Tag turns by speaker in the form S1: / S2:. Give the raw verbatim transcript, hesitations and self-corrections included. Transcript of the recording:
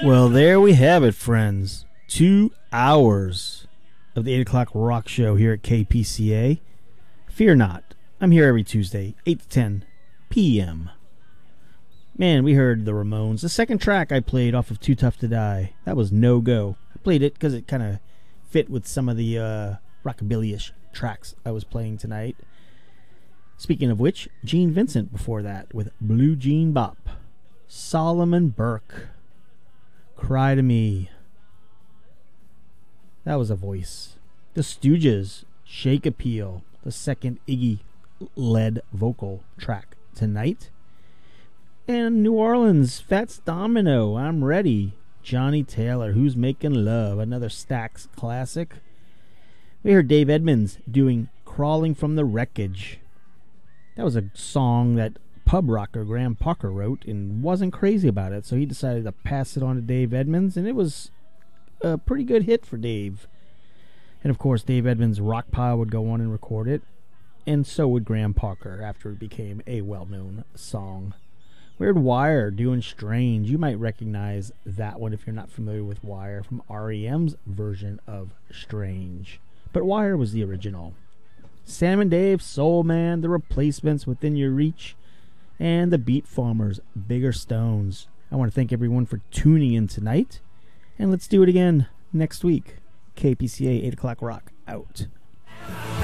S1: Well, there we have it, friends. Two hours of the eight o'clock rock show here at K P C A. Fear not. I'm here every Tuesday, eight to ten p.m. Man, we heard the Ramones. The second track I played off of Too Tough to Die, that was No Go. I played it because it kind of fit with some of the uh, rockabilly-ish tracks I was playing tonight. Speaking of which, Gene Vincent before that with Blue Jean Bop. Solomon Burke, Cry to Me. That was a voice. The Stooges, Shake Appeal, the second Iggy-led vocal track tonight. And New Orleans, Fats Domino, I'm Ready. Johnny Taylor, Who's Making Love, another Stax classic. We heard Dave Edmunds doing Crawling from the Wreckage. That was a song that pub rocker Graham Parker wrote and wasn't crazy about it, so he decided to pass it on to Dave Edmunds, and it was a pretty good hit for Dave. And of course, Dave Edmunds' Rockpile would go on and record it, and so would Graham Parker after it became a well-known song. We heard Wire doing Strange. You might recognize that one if you're not familiar with Wire from R E M's version of Strange. But Wire was the original. Sam and Dave, Soul Man, The Replacements, Within Your Reach, and the Beat Farmers, Bigger Stones. I want to thank everyone for tuning in tonight, and let's do it again next week. K P C A eight o'clock rock out.